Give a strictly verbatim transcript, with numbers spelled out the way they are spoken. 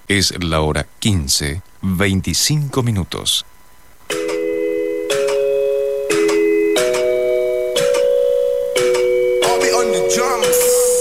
Es la hora quince, veinticinco minutos. I'll be on the drums.